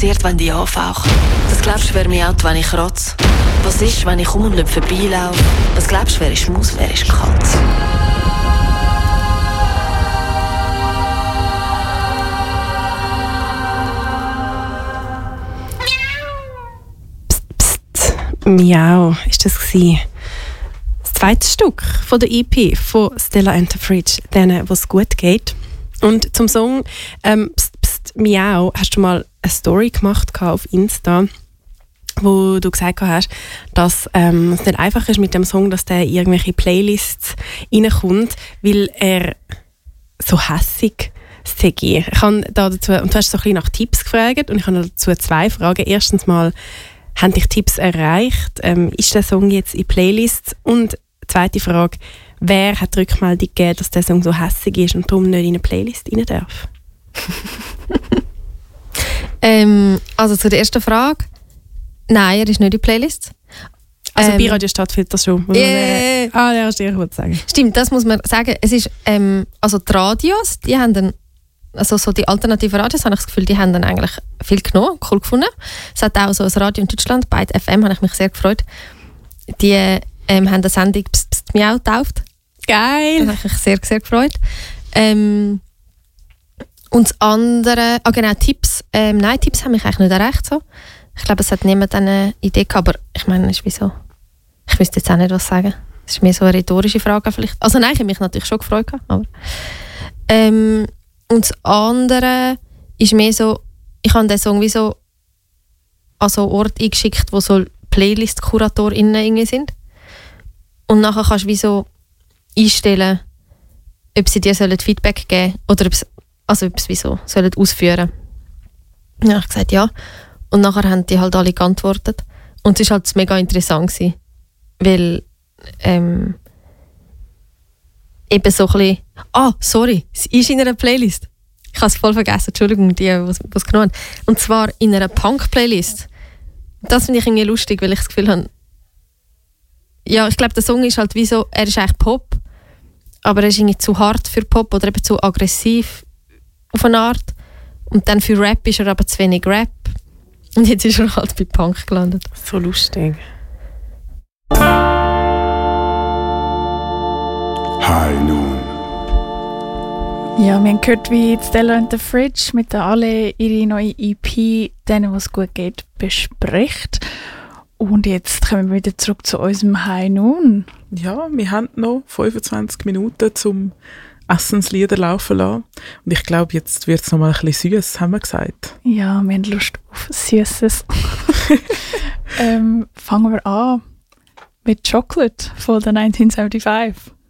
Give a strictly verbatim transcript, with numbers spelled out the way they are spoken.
passiert, wenn die anfauchen? Was glaubst du, wer mich out, wenn ich kratze? Was ist, wenn ich um und nicht vorbeilaufe? Was glaubst du, wer ist Maus, wer ist Katz? Miau, ist das gewesen. Das zweite Stück von der E P von Stella and the Fridge, denen, wo es gut geht. Und zum Song ähm, Psst, Psst, Miau hast du mal eine Story gemacht auf Insta, wo du gesagt hast, dass ähm, es nicht einfach ist mit dem Song, dass der in irgendwelche Playlists reinkommt, weil er so hässig sei. Ich habe da dazu, und du hast so ein bisschen nach Tipps gefragt und ich habe dazu zwei Fragen. Erstens mal, haben dich Tipps erreicht? Ähm, ist der Song jetzt in Playlists? Und zweite Frage, wer hat die Rückmeldung gegeben, dass der Song so hässig ist und darum nicht in eine Playlist rein darf? ähm, also zu der ersten Frage. Nein, er ist nicht in Playlists. Also ähm, bei Radio Stadt findet das schon. Yeah. Ah, ja, hast du dir gut sagen. Stimmt, das muss man sagen. Es ist, ähm, also die Radios, die haben dann, also so die alternativen Radios, habe ich das Gefühl, die haben dann eigentlich viel genommen, cool gefunden. Es hat auch so ein Radio in Deutschland, bei F M, habe ich mich sehr gefreut. Die ähm, haben eine Sendung Psst, Psst, Miau getauft. Geil! Da habe ich mich sehr, sehr gefreut. Ähm, und das andere, ah genau, Tipps, ähm, nein, Tipps haben mich eigentlich nicht erreicht so. Ich glaube, es hat niemand eine Idee gehabt, aber ich meine, es ist wieso? Ich wüsste jetzt auch nicht, was sagen. Das ist mehr so eine rhetorische Frage vielleicht. Also nein, ich habe mich natürlich schon gefreut gehabt, aber ähm, und das andere ist mehr so, ich habe den Song wie so an so einen Ort eingeschickt, wo so Playlist-KuratorInnen irgendwie sind. Und nachher kannst du wie so einstellen, ob sie dir Feedback geben sollen oder ob sie, also ob sie wie so sollen ausführen. Dann habe ich gesagt, ja. Und nachher haben die halt alle geantwortet. Und es war halt mega interessant gewesen, weil ähm, eben so ein bisschen, ah, sorry, es ist in einer Playlist. Ich habe es voll vergessen, Entschuldigung, die, die es genommen haben. Und zwar in einer Punk-Playlist. Das finde ich irgendwie lustig, weil ich das Gefühl habe, ja, ich glaube, der Song ist halt wie so, er ist eigentlich Pop, aber er ist irgendwie zu hart für Pop oder eben zu aggressiv auf eine Art. Und dann für Rap ist er aber zu wenig Rap. Und jetzt ist er halt bei Punk gelandet. So lustig. High Noon. Ja, wir haben gehört, wie Stella and the Fridge mit der alle ihre neue E P «Denen, was gut geht» bespricht. Und jetzt kommen wir wieder zurück zu unserem High Noon. Ja, wir haben noch fünfundzwanzig Minuten zum Essenslieder laufen lassen. Und ich glaube, jetzt wird es noch mal ein bisschen süß, haben wir gesagt. Ja, wir haben Lust auf Süßes. ähm, fangen wir an mit «Chocolate» von der neunzehnhundertfünfundsiebzig.